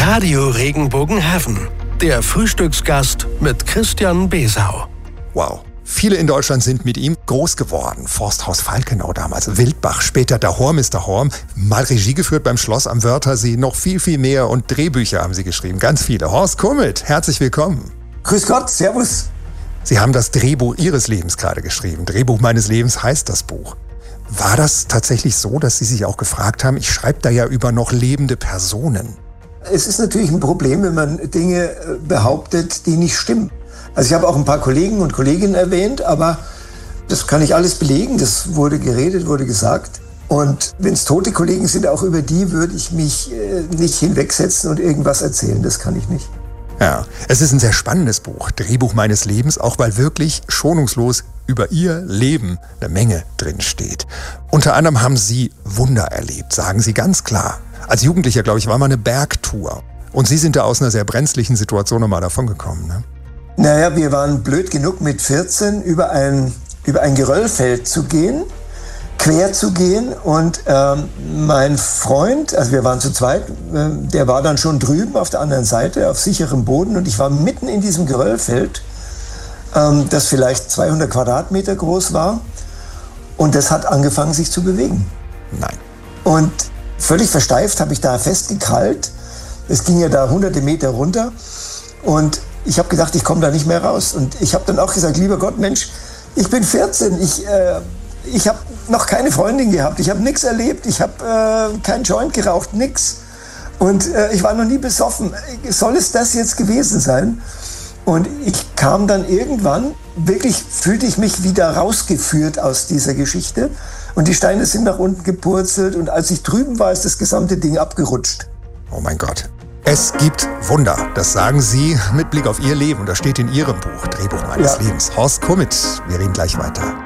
Radio Regenbogen Heaven, der Frühstücksgast mit Christian Besau. Wow. Viele in Deutschland sind mit ihm groß geworden. Forsthaus Falkenau damals, Wildbach, später Dahorm, Mr. Horm, mal Regie geführt beim Schloss am Wörthersee, noch viel, viel mehr und Drehbücher haben Sie geschrieben, ganz viele. Horst Kummet, herzlich willkommen. Grüß Gott, servus. Sie haben das Drehbuch Ihres Lebens gerade geschrieben. Drehbuch meines Lebens heißt das Buch. War das tatsächlich so, dass Sie sich auch gefragt haben, ich schreibe da ja über noch lebende Personen? Es ist natürlich ein Problem, wenn man Dinge behauptet, die nicht stimmen. Also ich habe auch ein paar Kollegen und Kolleginnen erwähnt, aber das kann ich alles belegen. Das wurde geredet, wurde gesagt. Und wenn es tote Kollegen sind, auch über die würde ich mich nicht hinwegsetzen und irgendwas erzählen. Das kann ich nicht. Ja, es ist ein sehr spannendes Buch, Drehbuch meines Lebens, auch weil wirklich schonungslos über Ihr Leben eine Menge drin steht. Unter anderem haben Sie Wunder erlebt, sagen Sie ganz klar. Als Jugendlicher, glaube ich, war mal eine Bergtour. Und Sie sind da aus einer sehr brenzlichen Situation nochmal davon gekommen, ne? Naja, wir waren blöd genug mit 14 über ein Geröllfeld zu gehen, quer zu gehen. Und mein Freund, also wir waren zu zweit, der war dann schon drüben auf der anderen Seite, auf sicherem Boden. Und ich war mitten in diesem Geröllfeld, das vielleicht 200 Quadratmeter groß war. Und das hat angefangen, sich zu bewegen. Nein. Und völlig versteift habe ich da festgekrallt. Es ging ja da hunderte Meter runter. Und ich habe gedacht, ich komme da nicht mehr raus. Und ich habe dann auch gesagt, lieber Gott, Mensch, ich bin 14, ich habe noch keine Freundin gehabt, ich habe nichts erlebt, ich habe keinen Joint geraucht, nix. Und ich war noch nie besoffen. Soll es das jetzt gewesen sein? Und ich kam dann irgendwann, wirklich fühlte ich mich wieder rausgeführt aus dieser Geschichte. Und die Steine sind nach unten gepurzelt und als ich drüben war, ist das gesamte Ding abgerutscht. Oh mein Gott. Es gibt Wunder, das sagen Sie mit Blick auf Ihr Leben und das steht in Ihrem Buch, Drehbuch meines Lebens. Horst Kummet, wir reden gleich weiter.